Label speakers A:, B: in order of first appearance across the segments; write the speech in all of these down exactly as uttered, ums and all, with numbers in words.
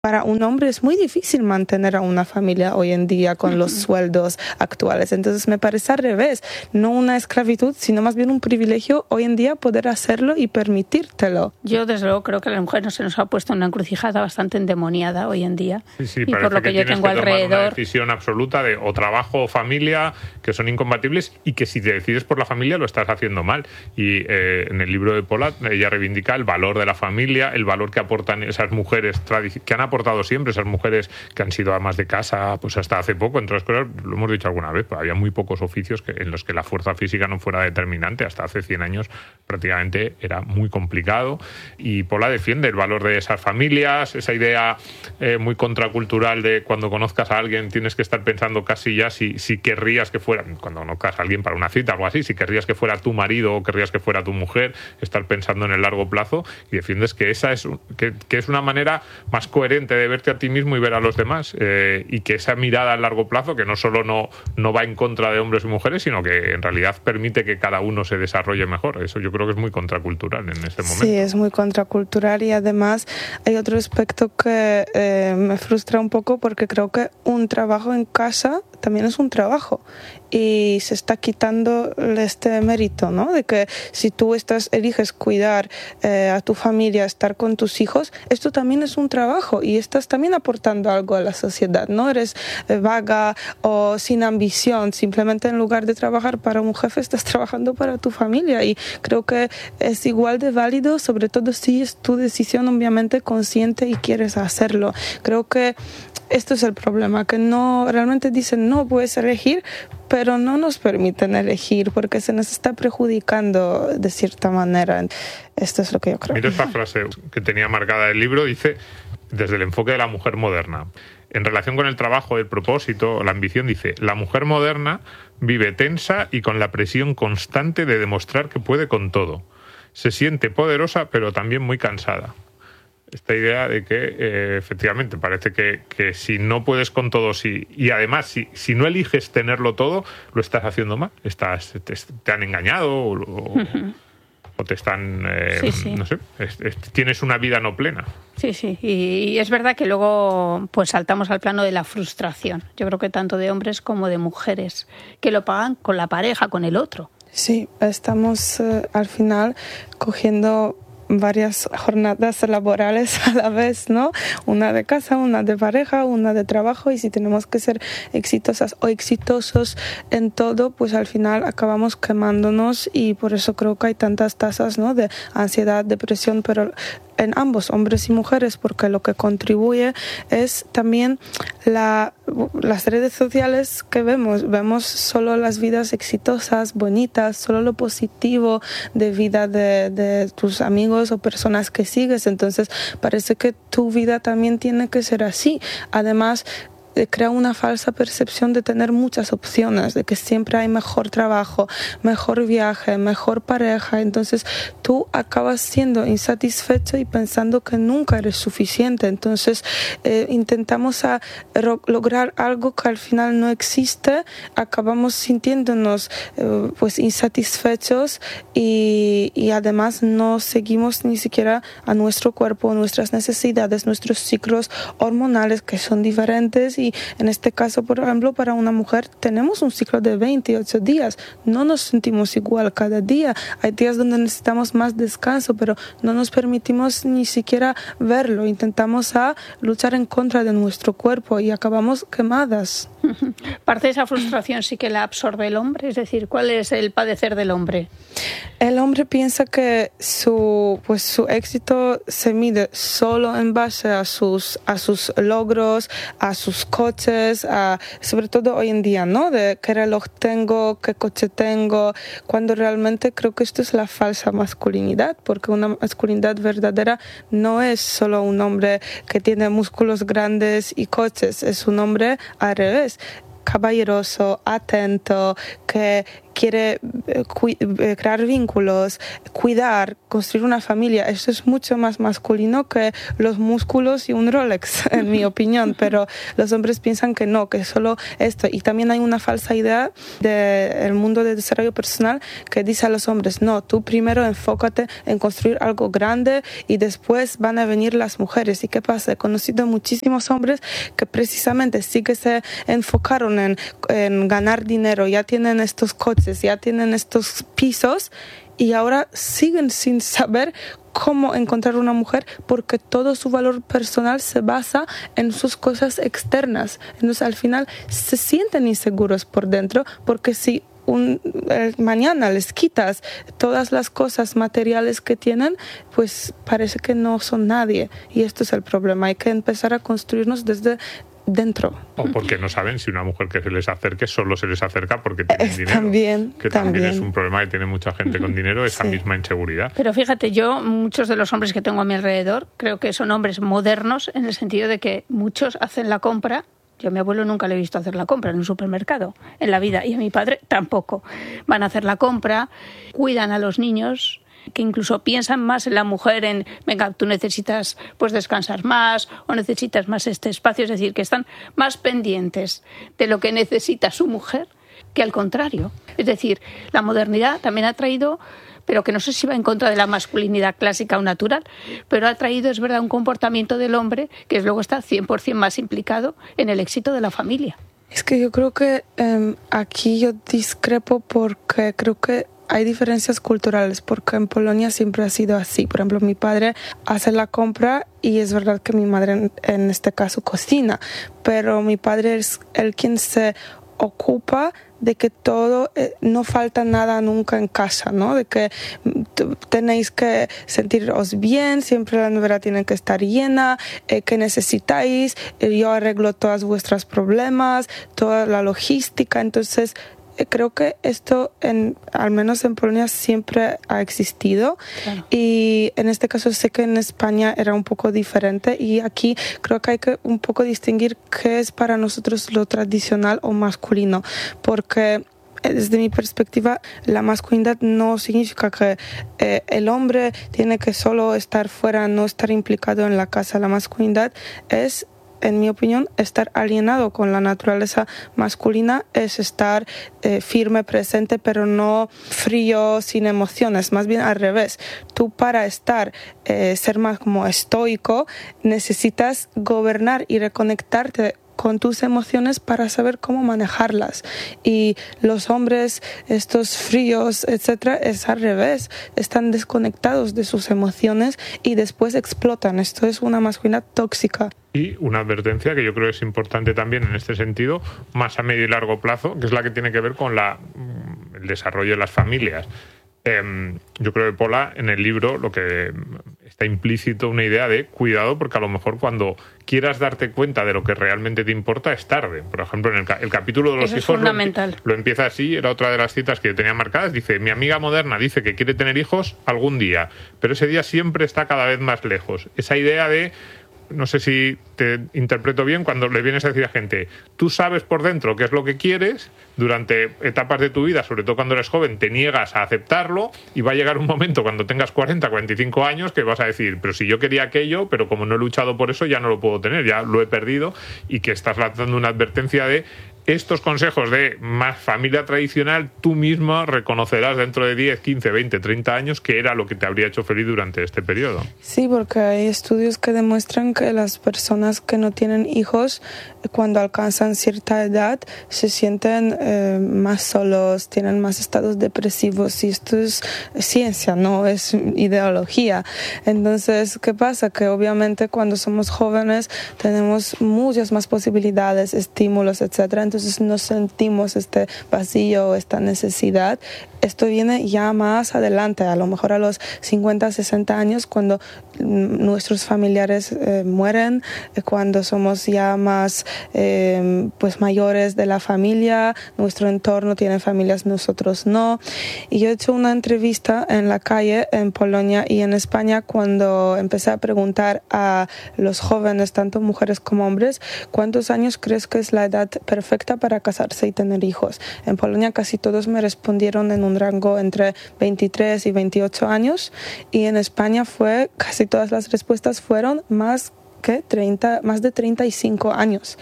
A: Para un hombre es muy difícil mantener a una familia hoy en día con los sueldos actuales. Entonces me parece al revés, no una esclavitud, sino más bien un privilegio hoy en día poder hacerlo y permitírtelo.
B: Yo desde luego creo que la mujer no se nos ha puesto en una encrucijada bastante endemoniada hoy en día.
C: Sí, sí,
B: y por lo que,
C: que
B: yo tengo
C: que
B: alrededor.
C: Tomar una decisión absoluta de o trabajo o familia que son incompatibles y que si te decides por la familia lo estás haciendo mal. Y eh, en el libro de Pola ella reivindica el valor de la familia, el valor que aportan esas mujeres tradici- que han aportado siempre, esas mujeres que han sido amas de casa, pues hasta hace poco, entre otras cosas, lo hemos dicho alguna vez, pues había muy pocos oficios que, en los que la fuerza física no fuera determinante, hasta hace cien años prácticamente era muy complicado, y Pola defiende el valor de esas familias, esa idea eh, muy contracultural de cuando conozcas a alguien tienes que estar pensando casi ya si, si querrías que fuera, cuando conozcas a alguien para una cita o algo así, si querrías que fuera tu marido o querrías que fuera tu mujer, estar pensando en el largo plazo, y defiendes que esa es, que, que es una manera más coherente de verte a ti mismo y ver a los demás, eh, y que esa mirada a largo plazo, que no solo no, no va en contra de hombres y mujeres, sino que en realidad permite que cada uno se desarrolle mejor. Eso yo creo que es muy contracultural en este momento.
A: Sí, es muy contracultural, y además hay otro aspecto que eh, me frustra un poco, porque creo que un trabajo en casa también es un trabajo y se está quitando este mérito, ¿no? De que si tú estás, eliges cuidar eh, a tu familia, estar con tus hijos, esto también es un trabajo y estás también aportando algo a la sociedad. No eres eh, vaga o sin ambición, simplemente en lugar de trabajar para un jefe estás trabajando para tu familia, y creo que es igual de válido, sobre todo si es tu decisión obviamente consciente y quieres hacerlo. Creo que esto es el problema, que no realmente dicen no puedes elegir, pero no nos permiten elegir porque se nos está perjudicando de cierta manera. Esto es lo que yo creo.
C: Mira esta frase que tenía marcada el libro, dice, desde el enfoque de la mujer moderna. En relación con el trabajo, el propósito, la ambición, dice, la mujer moderna vive tensa y con la presión constante de demostrar que puede con todo. Se siente poderosa, pero también muy cansada. Esta idea de que eh, efectivamente parece que, que si no puedes con todo, si, y además si, si no eliges tenerlo todo, lo estás haciendo mal. Estás, te, te han engañado o, uh-huh. o te están, eh,
B: sí, sí.
C: no sé, es, es, tienes una vida no plena.
B: Sí, sí, y, y es verdad que luego pues saltamos al plano de la frustración. Yo creo que tanto de hombres como de mujeres, que lo pagan con la pareja, con el otro.
A: Sí, estamos eh, al final cogiendo varias jornadas laborales a la vez, ¿no? Una de casa, una de pareja, una de trabajo, y si tenemos que ser exitosas o exitosos en todo, pues al final acabamos quemándonos, y por eso creo que hay tantas tasas, ¿no? De ansiedad, depresión, pero en ambos, hombres y mujeres, porque lo que contribuye es también la, las redes sociales que vemos. Vemos solo las vidas exitosas, bonitas, solo lo positivo de vida de, de tus amigos o personas que sigues. Entonces parece que tu vida también tiene que ser así. Además, crea una falsa percepción de tener muchas opciones, de que siempre hay mejor trabajo, mejor viaje, mejor pareja. Entonces tú acabas siendo insatisfecho y pensando que nunca eres suficiente. Entonces eh, intentamos a ro- lograr algo que al final no existe, acabamos sintiéndonos eh, pues insatisfechos, y, y además no seguimos ni siquiera a nuestro cuerpo, nuestras necesidades, nuestros ciclos hormonales, que son diferentes. Y en este caso, por ejemplo, para una mujer tenemos un ciclo de veintiocho días. No nos sentimos igual cada día. Hay días donde necesitamos más descanso, pero no nos permitimos ni siquiera verlo. Intentamos a luchar en contra de nuestro cuerpo y acabamos quemadas.
B: Parte de esa frustración sí que la absorbe el hombre. Es decir, ¿cuál es el padecer del hombre?
A: El hombre piensa que su, pues, su éxito se mide solo en base a sus, a sus logros, a sus coches, a, sobre todo hoy en día, ¿no? De qué reloj tengo, qué coche tengo, cuando realmente creo que esto es la falsa masculinidad, porque una masculinidad verdadera no es solo un hombre que tiene músculos grandes y coches, es un hombre al revés, caballeroso, atento, que quiere eh, cu- eh, crear vínculos, cuidar, construir una familia. Eso es mucho más masculino que los músculos y un Rolex, en mi opinión, pero los hombres piensan que no, que solo esto. Y también hay una falsa idea del mundo de desarrollo personal que dice a los hombres, no, tú primero enfócate en construir algo grande y después van a venir las mujeres. ¿Y qué pasa? He conocido muchísimos hombres que precisamente sí que se enfocaron en, en ganar dinero, ya tienen estos coches, ya tienen estos pisos y ahora siguen sin saber cómo encontrar una mujer porque todo su valor personal se basa en sus cosas externas. Entonces al final se sienten inseguros por dentro porque si un, eh, mañana les quitas todas las cosas materiales que tienen, pues parece que no son nadie. Y esto es el problema. Hay que empezar a construirnos desde dentro.
C: O porque no saben si una mujer que se les acerque solo se les acerca porque tienen
A: es
C: dinero.
A: También,
C: que también, también es un problema que tiene mucha gente con dinero, esa sí. misma inseguridad.
B: Pero fíjate, yo, muchos de los hombres que tengo a mi alrededor, creo que son hombres modernos en el sentido de que muchos hacen la compra. Yo a mi abuelo nunca le he visto hacer la compra en un supermercado en la vida y a mi padre tampoco. Van a hacer la compra, cuidan a los niños, que incluso piensan más en la mujer, en, venga, tú necesitas pues descansar más o necesitas más este espacio, es decir, que están más pendientes de lo que necesita su mujer que al contrario. Es decir, la modernidad también ha traído, pero que no sé si va en contra de la masculinidad clásica o natural, pero ha traído, es verdad, un comportamiento del hombre que luego está cien por ciento más implicado en el éxito de la familia.
A: Es que yo creo que eh, aquí yo discrepo porque creo que hay diferencias culturales, porque en Polonia siempre ha sido así. Por ejemplo, mi padre hace la compra y es verdad que mi madre en, en este caso cocina, pero mi padre es el quien se ocupa de que todo, eh, no falta nada nunca en casa, ¿no? De que t- tenéis que sentiros bien, siempre la nevera tiene que estar llena, eh, que necesitáis, eh, yo arreglo todos vuestros problemas, toda la logística, entonces creo que esto, en, al menos en Polonia, siempre ha existido. Claro. Y en este caso sé que en España era un poco diferente y aquí creo que hay que un poco distinguir qué es para nosotros lo tradicional o masculino, porque desde mi perspectiva la masculinidad no significa que eh, el hombre tiene que solo estar fuera, no estar implicado en la casa. La masculinidad es, en mi opinión, estar alienado con la naturaleza masculina, es estar eh, firme, presente, pero no frío, sin emociones, más bien al revés. Tú para estar, eh, ser más como estoico, necesitas gobernar y reconectarte con tus emociones para saber cómo manejarlas. Y los hombres, estos fríos, etcétera, es al revés. Están desconectados de sus emociones y después explotan. Esto es una masculinidad tóxica.
C: Y una advertencia que yo creo es importante también en este sentido, más a medio y largo plazo, que es la que tiene que ver con la, el desarrollo de las familias. Eh, yo creo que Pola, en el libro, lo que está implícito una idea de cuidado, porque a lo mejor cuando quieras darte cuenta de lo que realmente te importa es tarde. Por ejemplo, en el, el capítulo de los
B: Eso
C: hijos
B: es fundamental.
C: Lo, lo empieza así, era otra de las citas que yo tenía marcadas, dice, mi amiga moderna dice que quiere tener hijos algún día, pero ese día siempre está cada vez más lejos. Esa idea de, no sé si te interpreto bien, cuando le vienes a decir a gente, tú sabes por dentro qué es lo que quieres, durante etapas de tu vida, sobre todo cuando eres joven, te niegas a aceptarlo y va a llegar un momento cuando tengas cuarenta, cuarenta y cinco años que vas a decir, pero si yo quería aquello, pero como no he luchado por eso ya no lo puedo tener, ya lo he perdido, y que estás lanzando una advertencia de estos consejos de más familia tradicional, tú misma reconocerás dentro de diez, quince, veinte, treinta años que era lo que te habría hecho feliz durante este periodo.
A: Sí, porque hay estudios que demuestran que las personas que no tienen hijos, cuando alcanzan cierta edad, se sienten eh, más solos, tienen más estados depresivos, y esto es ciencia, no es ideología. Entonces, ¿qué pasa? Que obviamente cuando somos jóvenes tenemos muchas más posibilidades, estímulos, etcétera. Entonces no sentimos este vacío, esta necesidad, esto viene ya más adelante, a lo mejor a los cincuenta, sesenta años, cuando nuestros familiares eh, mueren, cuando somos ya más eh, pues mayores de la familia, nuestro entorno tiene familias, nosotros no. Y yo he hecho una entrevista en la calle en Polonia y en España cuando empecé a preguntar a los jóvenes, tanto mujeres como hombres, ¿cuántos años crees que es la edad perfecta para casarse y tener hijos? En Polonia casi todos me respondieron en un rango entre veintitrés y veintiocho años, y en España fue, casi todas las respuestas fueron más que treinta, más de treinta y cinco años.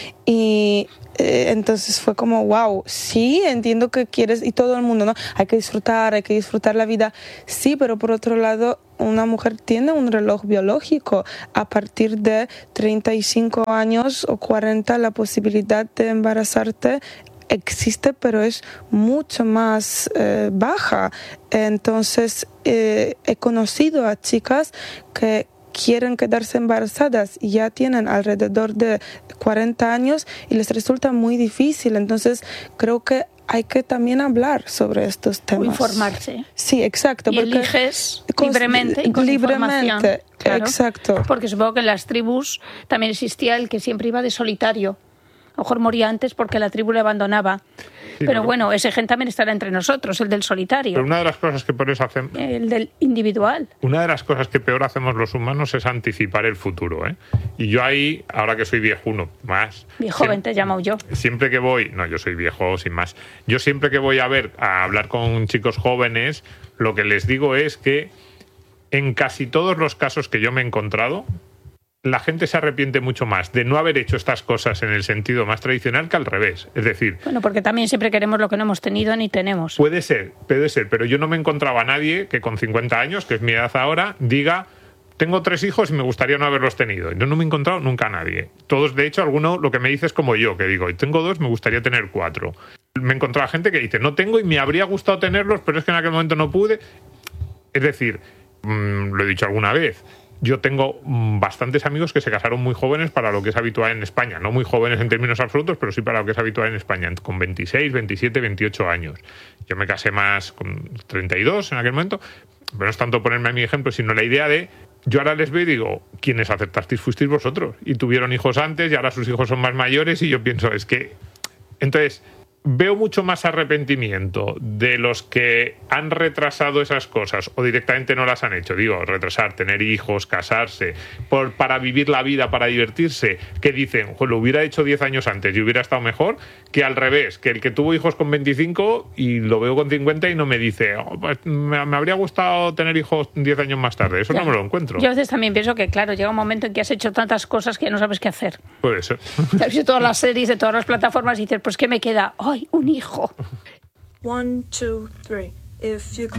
A: Y eh, entonces fue como, wow, sí, entiendo que quieres, y todo el mundo, ¿no? Hay que disfrutar, hay que disfrutar la vida. Sí, pero por otro lado, una mujer tiene un reloj biológico. A partir de treinta y cinco años o cuarenta, la posibilidad de embarazarte existe, pero es mucho más eh, baja. Entonces, eh, he conocido a chicas que quieren quedarse embarazadas y ya tienen alrededor de cuarenta años y les resulta muy difícil. Entonces, creo que hay que también hablar sobre estos temas.
B: O informarse.
A: Sí, exacto.
B: Y eliges libremente y con
A: libremente,
B: información. Claro,
A: exacto.
B: Porque supongo que en las tribus también existía el que siempre iba de solitario. A lo mejor moría antes porque la tribu le abandonaba. Sí, pero no, bueno, ese gen también estará entre nosotros, el del solitario.
C: Pero una de las cosas que peor hacemos...
B: El del individual.
C: Una de las cosas que peor hacemos los humanos es anticipar el futuro, ¿eh? Y yo ahí, ahora que soy viejuno, más...
B: Viejo joven te he llamado yo.
C: Siempre que voy... No, yo soy viejo, sin más. Yo siempre que voy a ver, a hablar con chicos jóvenes, lo que les digo es que en casi todos los casos que yo me he encontrado, la gente se arrepiente mucho más de no haber hecho estas cosas en el sentido más tradicional que al revés. Es decir...
B: Bueno, porque también siempre queremos lo que no hemos tenido ni tenemos.
C: Puede ser, puede ser, pero yo no me encontraba a nadie que con cincuenta años, que es mi edad ahora, diga, tengo tres hijos y me gustaría no haberlos tenido. Yo no me he encontrado nunca a nadie. Todos, de hecho, alguno lo que me dice es como yo, que digo, tengo dos, me gustaría tener cuatro. Me he encontrado a gente que dice, no tengo y me habría gustado tenerlos, pero es que en aquel momento no pude. Es decir, mmm, lo he dicho alguna vez, yo tengo bastantes amigos que se casaron muy jóvenes para lo que es habitual en España. No muy jóvenes en términos absolutos, pero sí para lo que es habitual en España, con veintiséis, veintisiete, veintiocho años. Yo me casé más con treinta y dos en aquel momento, pero no es tanto ponerme a mi ejemplo, sino la idea de, yo ahora les veo y digo, quienes aceptasteis fuisteis vosotros. Y tuvieron hijos antes y ahora sus hijos son más mayores y yo pienso, es que... Entonces... Veo mucho más arrepentimiento de los que han retrasado esas cosas o directamente no las han hecho. Digo, retrasar, tener hijos, casarse, por, para vivir la vida, para divertirse, que dicen, lo hubiera hecho diez años antes y hubiera estado mejor, que al revés, que el que tuvo hijos con veinticinco y lo veo con cincuenta y no me dice, oh, pues me, me habría gustado tener hijos diez años más tarde. Eso ya, no me lo encuentro.
B: Yo a veces también pienso que, claro, llega un momento en que has hecho tantas cosas que ya no sabes qué hacer.
C: Puede ser.
B: Has visto todas las series de todas las plataformas y dices, pues ¿qué me queda? ¡Ay, un hijo!
D: One, two, three. If you